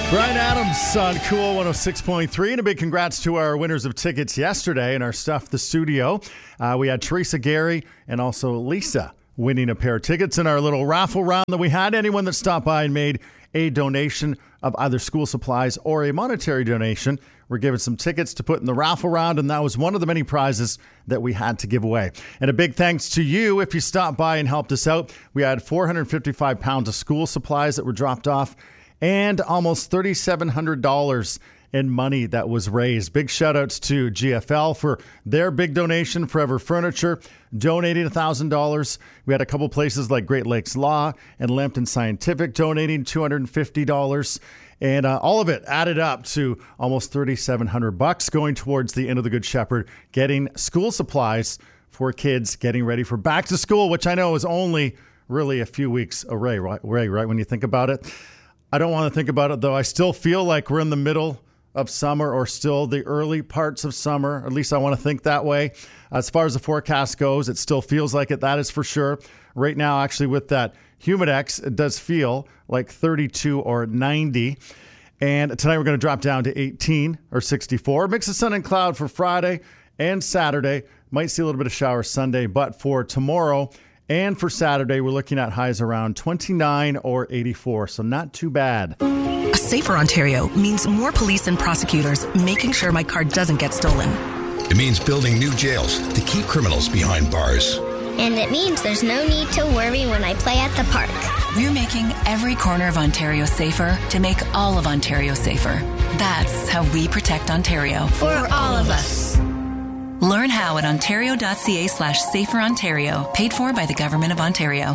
Brian Adams on Cool 106.3, and a big congrats to our winners of tickets yesterday in our Stuff the Studio. We had Teresa Gary and also Lisa winning a pair of tickets in our little raffle round that we had. Anyone that stopped by and made a donation of either school supplies or a monetary donation, we're giving some tickets to put in the raffle round, and that was one of the many prizes that we had to give away. And a big thanks to you if you stopped by and helped us out. We had 455 pounds of school supplies that were dropped off, and almost $3,700 in money that was raised. Big shout outs to GFL for their big donation. Forever Furniture donating $1,000. We had a couple places like Great Lakes Law and Lambton Scientific donating $250. And all of it added up to almost $3,700 going towards the Inn of the Good Shepherd, getting school supplies for kids getting ready for back to school, which I know is only really a few weeks away, right? When you think about it. I don't want to think about it, though. I still feel like we're in the middle of summer or still the early parts of summer. At least I want to think that way. As far as the forecast goes, it still feels like it. That is for sure. Right now, actually, with that Humidex, it does feel like 32 or 90. And tonight we're going to drop down to 18 or 64. Mix of sun and cloud for Friday and Saturday. Might see a little bit of shower Sunday, but for tomorrow and for Saturday, we're looking at highs around 29 or 84, so not too bad. A safer Ontario means more police and prosecutors making sure my car doesn't get stolen. It means building new jails to keep criminals behind bars. And it means there's no need to worry when I play at the park. We're making every corner of Ontario safer to make all of Ontario safer. That's how we protect Ontario. For all of us. Learn how at ontario.ca/saferontario, paid for by the Government of Ontario.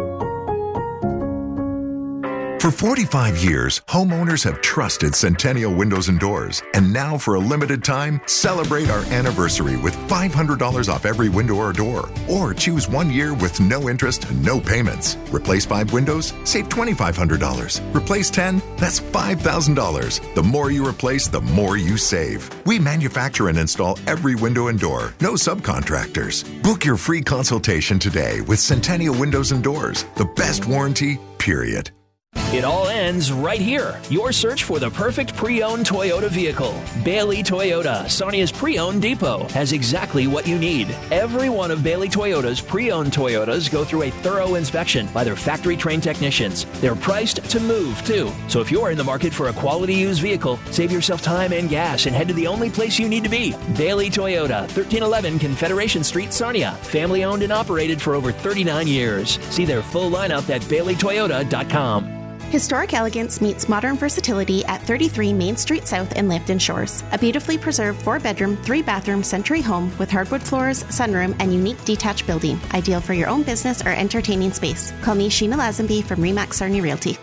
For 45 years, homeowners have trusted Centennial Windows and Doors. And now, for a limited time, celebrate our anniversary with $500 off every window or door. Or choose 1 year with no interest and no payments. Replace 5 windows? Save $2,500. Replace 10? That's $5,000. The more you replace, the more you save. We manufacture and install every window and door. No subcontractors. Book your free consultation today with Centennial Windows and Doors. The best warranty, period. It all ends right here. Your search for the perfect pre-owned Toyota vehicle. Bailey Toyota, Sarnia's pre-owned depot, has exactly what you need. Every one of Bailey Toyota's pre-owned Toyotas go through a thorough inspection by their factory-trained technicians. They're priced to move, too. So if you're in the market for a quality used vehicle, save yourself time and gas and head to the only place you need to be. Bailey Toyota, 1311 Confederation Street, Sarnia. Family-owned and operated for over 39 years. See their full lineup at baileytoyota.com. Historic elegance meets modern versatility at 33 Main Street South in Lambton Shores. A beautifully preserved 4-bedroom, 3-bathroom century home with hardwood floors, sunroom, and unique detached building. Ideal for your own business or entertaining space. Call me, Sheena Lazenby from Remax Sarnia Realty.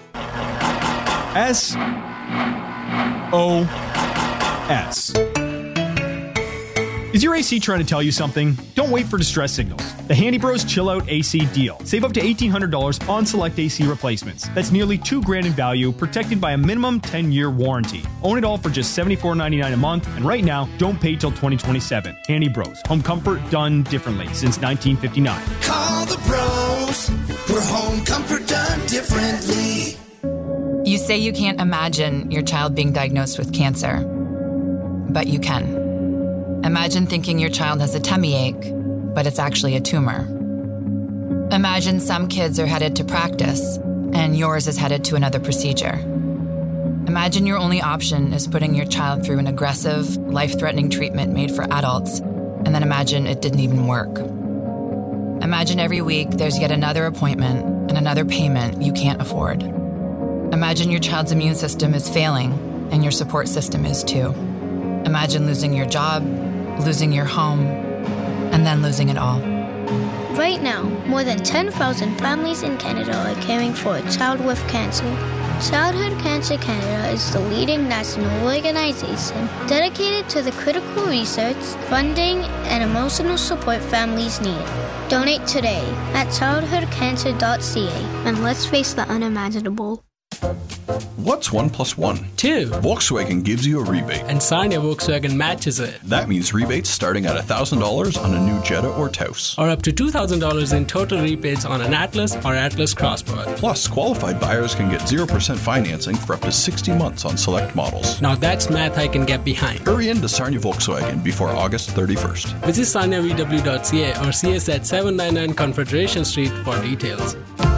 SOS. Is your AC trying to tell you something? Don't wait for distress signals. The Handy Bros Chill Out AC deal. Save up to $1,800 on select AC replacements. That's nearly $2,000 in value, protected by a minimum 10-year warranty. Own it all for just $74.99 a month, and right now, don't pay till 2027. Handy Bros. Home comfort done differently since 1959. Call the pros for home comfort done differently. You say you can't imagine your child being diagnosed with cancer, but you can. Imagine thinking your child has a tummy ache, but it's actually a tumor. Imagine some kids are headed to practice, and yours is headed to another procedure. Imagine your only option is putting your child through an aggressive, life-threatening treatment made for adults, and then imagine it didn't even work. Imagine every week there's yet another appointment and another payment you can't afford. Imagine your child's immune system is failing, and your support system is too. Imagine losing your job, losing your home, and then losing it all. Right now, more than 10,000 families in Canada are caring for a child with cancer. Childhood Cancer Canada is the leading national organization dedicated to the critical research, funding, and emotional support families need. Donate today at childhoodcancer.ca and let's face the unimaginable. What's 1 + 1? 2. Volkswagen gives you a rebate. And Sarnia Volkswagen matches it. That means rebates starting at $1,000 on a new Jetta or Taos. Or up to $2,000 in total rebates on an Atlas or Atlas Crossbred. Plus, qualified buyers can get 0% financing for up to 60 months on select models. Now that's math I can get behind. Hurry into Sarnia Volkswagen before August 31st. Visit sarniavw.ca or see us at 799 Confederation Street for details.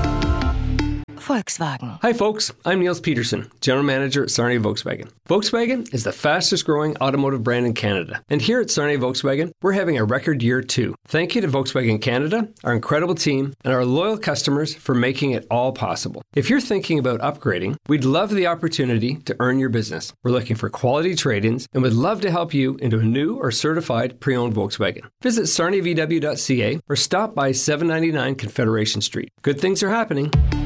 Volkswagen. Hi folks, I'm Niels Peterson, General Manager at Sarnia Volkswagen. Volkswagen is the fastest growing automotive brand in Canada. And here at Sarnia Volkswagen, we're having a record year too. Thank you to Volkswagen Canada, our incredible team, and our loyal customers for making it all possible. If you're thinking about upgrading, we'd love the opportunity to earn your business. We're looking for quality trade-ins and would love to help you into a new or certified pre-owned Volkswagen. Visit sarniavw.ca or stop by 799 Confederation Street. Good things are happening.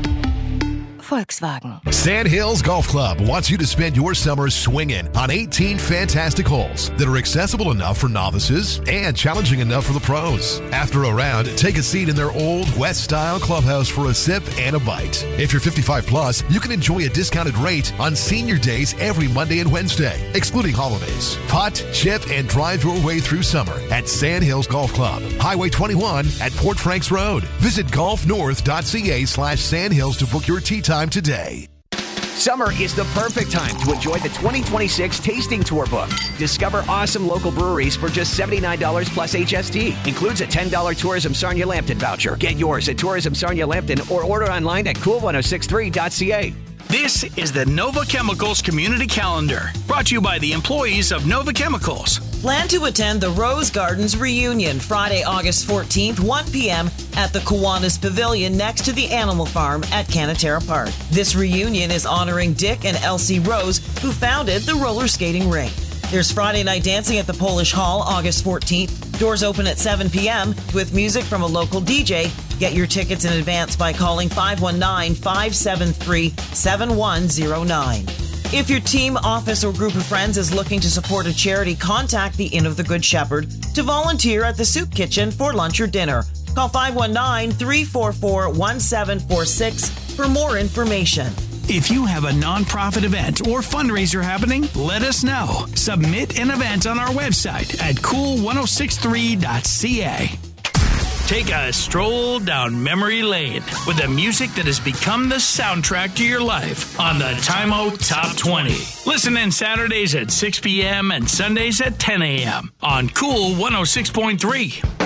Volkswagen. Sandhills Golf Club wants you to spend your summer swinging on 18 fantastic holes that are accessible enough for novices and challenging enough for the pros. After a round, take a seat in their old West-style clubhouse for a sip and a bite. If you're 55 plus, you can enjoy a discounted rate on senior days every Monday and Wednesday, excluding holidays. Putt, chip, and drive your way through summer at Sandhills Golf Club, Highway 21 at Port Franks Road. Visit golfnorth.ca/Sandhills to book your tee time today. Summer is the perfect time to enjoy the 2026 Tasting Tour book. Discover awesome local breweries for just $79 plus HST. Includes a $10 Tourism Sarnia Lambton voucher. Get yours at Tourism Sarnia Lambton or order online at cool1063.ca. This is the Nova Chemicals Community Calendar, brought to you by the employees of Nova Chemicals. Plan to attend the Rose Gardens reunion Friday, August 14th, 1 p.m. at the Kiwanis Pavilion next to the Animal Farm at Canatera Park. This reunion is honoring Dick and Elsie Rose, who founded the roller skating rink. There's Friday night dancing at the Polish Hall, August 14th. Doors open at 7 p.m. with music from a local DJ. Get your tickets in advance by calling 519-573-7109. If your team, office, or group of friends is looking to support a charity, contact the Inn of the Good Shepherd to volunteer at the Soup Kitchen for lunch or dinner. Call 519-344-1746 for more information. If you have a nonprofit event or fundraiser happening, let us know. Submit an event on our website at cool1063.ca. Take a stroll down memory lane with the music that has become the soundtrack to your life on the Time Out Top 20. Listen in Saturdays at 6 p.m. and Sundays at 10 a.m. on Cool 106.3.